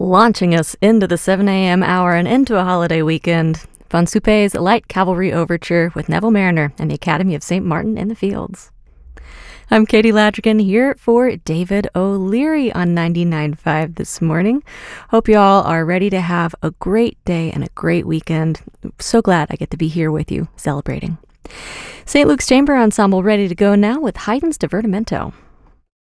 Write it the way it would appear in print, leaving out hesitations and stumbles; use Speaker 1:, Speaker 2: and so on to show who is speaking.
Speaker 1: Launching us into the 7 a.m. hour and into a holiday weekend, Von Suppé's Light Cavalry Overture with Neville Marriner and the Academy of St. Martin in the Fields. I'm Katie Ladrigan here for David O'Leary on 99.5 this morning. Hope you all are ready to have a great day and a great weekend. So glad I get to be here with you celebrating. St. Luke's Chamber Ensemble ready to go now with Haydn's Divertimento.